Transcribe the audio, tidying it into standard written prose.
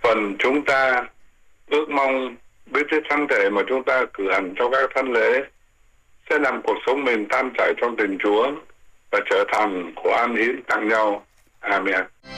phần chúng ta ước mong biết thế thánh thể mà chúng ta cử hành trong các thánh lễ sẽ làm cuộc sống mình tan chảy trong tình Chúa và trở thành của an hiến tặng nhau. Amen.